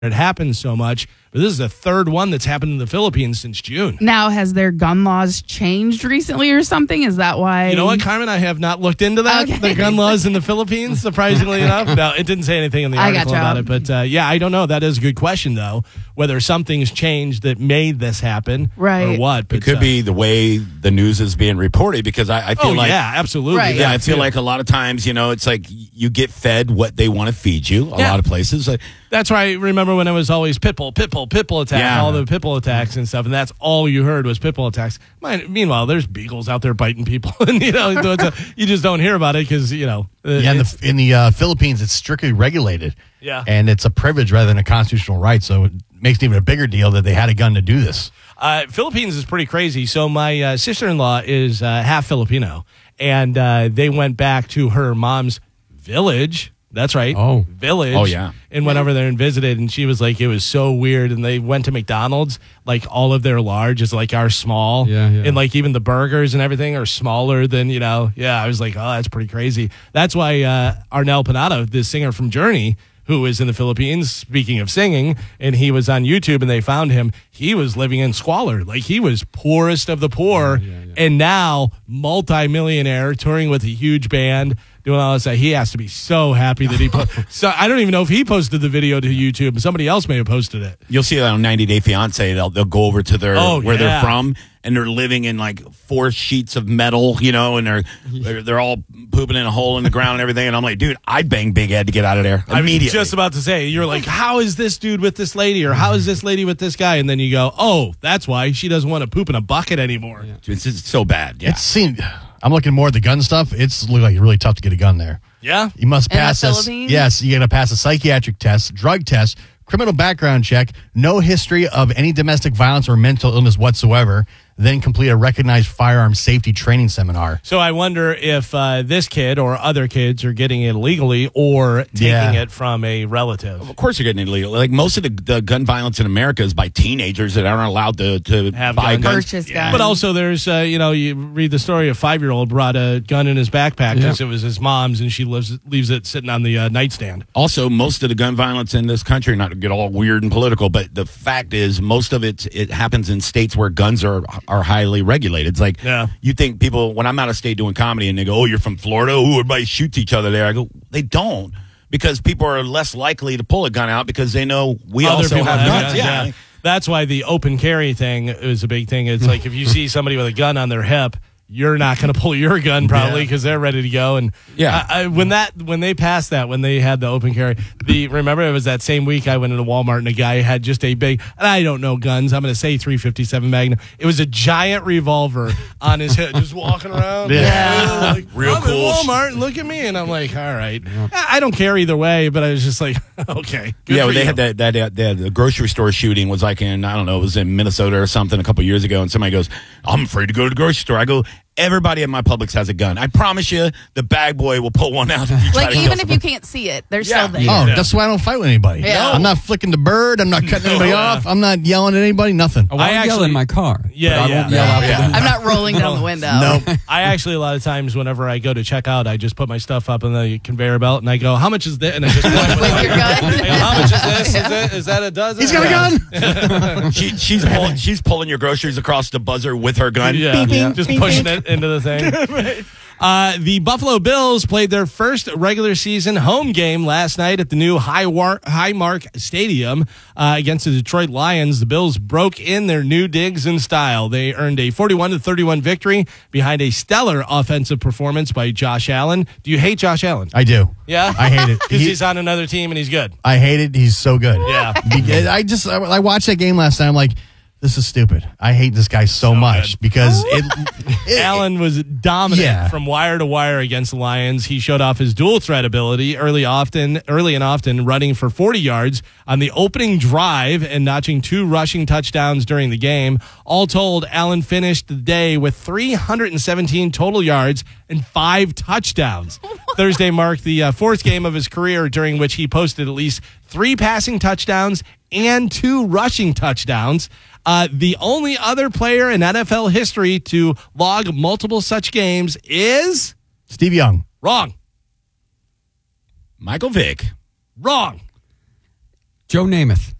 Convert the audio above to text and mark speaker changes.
Speaker 1: it happens so much, but this is the third one that's happened in the Philippines since June.
Speaker 2: Now, has their gun laws changed recently or something? Is that why?
Speaker 1: You know what, Carmen? I have not looked into that.
Speaker 2: Okay.
Speaker 1: The gun laws in the Philippines, surprisingly enough. No, it didn't say anything in the article about it. But I don't know. That is a good question, though, whether something's changed that made this happen or what. But,
Speaker 3: it could be the way the news is being reported, because I feel like...
Speaker 1: yeah, absolutely.
Speaker 2: Right.
Speaker 3: Yeah, I feel like a lot of times, it's like you get fed what they want to feed you. A lot of places.
Speaker 1: That's why I remember when it was always pitbull attack, all the pitbull attacks and stuff, and that's all you heard was pitbull attacks. Meanwhile, there's beagles out there biting people, and you just don't hear about it because
Speaker 4: in the Philippines, it's strictly regulated, and it's a privilege rather than a constitutional right. So it makes it even a bigger deal that they had a gun to do this.
Speaker 1: Philippines is pretty crazy. So my sister-in-law is half Filipino, and they went back to her mom's village. That's right.
Speaker 4: Oh.
Speaker 1: Village.
Speaker 3: Oh, yeah.
Speaker 1: And went over there and visited, and she was like, it was so weird. And they went to McDonald's, like all of their large is like our small.
Speaker 5: Yeah.
Speaker 1: And like even the burgers and everything are smaller than, I was like, oh, that's pretty crazy. That's why Arnel Panado, the singer from Journey, who is in the Philippines, speaking of singing, and he was on YouTube and they found him. He was living in squalor. Like he was poorest of the poor, and now multi-millionaire, touring with a huge band, doing all this. He has to be so happy that he so I don't even know if he posted the video to YouTube. Somebody else may have posted it.
Speaker 3: You'll see that on 90 Day Fiancé. They'll go over to where they're from, and they're living in like 4 sheets of metal, and they're all pooping in a hole in the ground and everything. And I'm like, dude, I'd bang Big Ed to get out of there immediately.
Speaker 1: I was just about to say, you're like, how is this dude with this lady, or how is this lady with this guy? And then you go, oh, that's why she doesn't want to poop in a bucket anymore.
Speaker 3: Yeah. It's so bad. Yeah.
Speaker 4: I'm looking more at the gun stuff. It's looks like really tough to get a gun there.
Speaker 1: Yeah.
Speaker 4: You must pass
Speaker 2: Philippines?
Speaker 4: You got to pass a psychiatric test, drug test, criminal background check, no history of any domestic violence or mental illness whatsoever, then complete a recognized firearm safety training seminar.
Speaker 1: So I wonder if this kid or other kids are getting it illegally or taking it from a relative.
Speaker 3: Of course you're getting it illegal. Like most of the gun violence in America is by teenagers that aren't allowed to
Speaker 1: have
Speaker 3: buy guns.
Speaker 2: Purchase guns.
Speaker 1: But also there's, you read the story, a 5-year-old brought a gun in his backpack because it was his mom's, and she leaves it sitting on the nightstand.
Speaker 3: Also, most of the gun violence in this country, not to get all weird and political, but the fact is most of it happens in states where guns are highly regulated. It's like, you think people, when I'm out of state doing comedy and they go, oh, you're from Florida? Oh, everybody shoots each other there. I go, they don't, because people are less likely to pull a gun out because they know we
Speaker 1: Other
Speaker 3: also
Speaker 1: people
Speaker 3: have guns.
Speaker 1: Yeah. That's why the open carry thing is a big thing. It's like if you see somebody with a gun on their hip, you're not going to pull your gun probably because they're ready to go. And when they passed that, when they had the open carry, remember it was that same week I went into Walmart and a guy had just a big, and I don't know guns, I'm going to say .357 Magnum. It was a giant revolver on his hip, just walking around. Like,
Speaker 3: real
Speaker 1: I'm
Speaker 3: cool.
Speaker 1: in Walmart, look at me, and I'm like, all right. I don't care either way, but I was just like, okay. Good
Speaker 3: they
Speaker 1: for
Speaker 3: had the grocery store shooting was like in, I don't know, it was in Minnesota or something a couple years ago, and somebody goes, I'm afraid to go to the grocery store. I go, everybody at my Publix has a gun. I promise you, the bag boy will pull one out if you try to kill
Speaker 2: even if
Speaker 3: somebody.
Speaker 2: you can't see it, they're still there.
Speaker 4: Oh, that's why I don't fight with anybody.
Speaker 2: Yeah.
Speaker 4: I'm not flicking the bird. I'm not cutting anybody off. I'm not yelling at anybody. Nothing.
Speaker 5: Oh, I yell in my car. But I won't yell out the window.
Speaker 2: I'm not rolling down the window.
Speaker 4: Nope.
Speaker 1: I actually, a lot of times, whenever I go to check out, I just put my stuff up in the conveyor belt and I go, how much is this? And I just point
Speaker 2: With your gun?
Speaker 1: I go, how much is this? Is that a dozen?
Speaker 4: He's got a gun.
Speaker 3: She's pulling your groceries across the buzzer with her gun.
Speaker 1: Yeah, just pushing it into the thing. The Buffalo Bills played their first regular season home game last night at the new Highmark Stadium against the Detroit Lions. The Bills broke in their new digs in style. They earned a 41-31 victory behind a stellar offensive performance by Josh Allen. Do you hate Josh Allen?
Speaker 4: I do.
Speaker 1: Yeah?
Speaker 4: I hate it.
Speaker 1: Because he's on another team and he's good.
Speaker 4: I hate it. He's so good.
Speaker 1: Yeah.
Speaker 4: I watched that game last night. I'm like, this is stupid. I hate this guy so much because
Speaker 1: Allen was dominant from wire to wire against the Lions. He showed off his dual threat ability early and often, running for 40 yards on the opening drive and notching 2 rushing touchdowns during the game. All told, Allen finished the day with 317 total yards and 5 touchdowns. Thursday marked the 4th game of his career during which he posted at least 3 passing touchdowns and 2 rushing touchdowns. The only other player in NFL history to log multiple such games is
Speaker 4: Steve Young.
Speaker 1: Wrong.
Speaker 3: Michael Vick.
Speaker 1: Wrong.
Speaker 5: Joe Namath.